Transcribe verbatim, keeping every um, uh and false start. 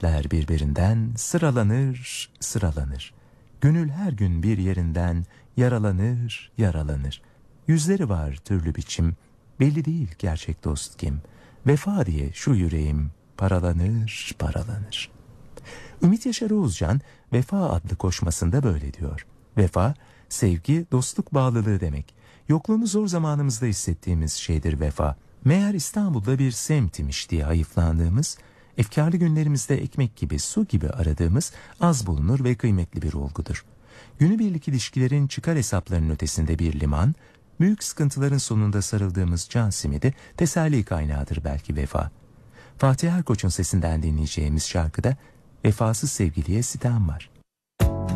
saatler birbirinden sıralanır, sıralanır. Gönül her gün bir yerinden yaralanır, yaralanır. Yüzleri var türlü biçim, belli değil gerçek dost kim. Vefa diye şu yüreğim paralanır, paralanır. Ümit Yaşar Oğuzcan, Vefa adlı koşmasında böyle diyor. Vefa, sevgi, dostluk bağlılığı demek. Yokluğunu zor zamanımızda hissettiğimiz şeydir vefa. Meğer İstanbul'da bir semt imiş diye hayıflandığımız, efkarlı günlerimizde ekmek gibi, su gibi aradığımız az bulunur ve kıymetli bir olgudur. Günübirlik ilişkilerin çıkar hesaplarının ötesinde bir liman, büyük sıkıntıların sonunda sarıldığımız can simidi teselli kaynağıdır belki vefa. Fatih Erkoç'un sesinden dinleyeceğimiz şarkıda vefasız sevgiliye sitem var.